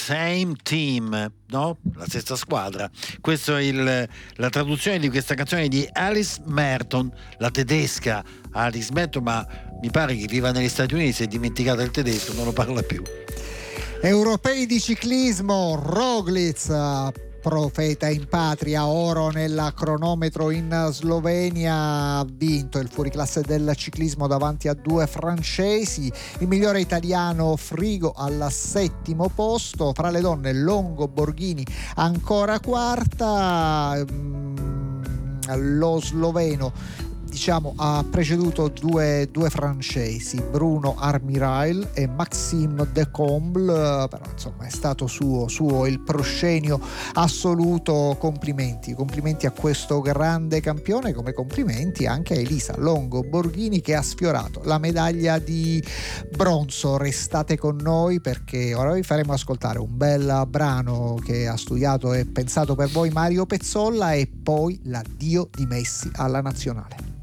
Same Team, no? La stessa squadra. Questa è la traduzione di questa canzone di Alice Merton, la tedesca Alice Merton, ma mi pare che viva negli Stati Uniti, si è dimenticata il tedesco, non lo parla più. Europei di ciclismo, Roglic, profeta in patria, oro nel cronometro in Slovenia, ha vinto il fuoriclasse del ciclismo davanti a due francesi, il migliore italiano Frigo al 7° posto, fra le donne Longo Borghini ancora quarta, lo sloveno ha preceduto due francesi, Bruno Armirail e Maxime de Comble, però insomma è stato suo il proscenio assoluto. Complimenti a questo grande campione, come complimenti anche a Elisa Longo Borghini, che ha sfiorato la medaglia di bronzo. Restate con noi, perché ora vi faremo ascoltare un bel brano che ha studiato e pensato per voi Mario Pezzolla, e poi l'addio di Messi alla nazionale.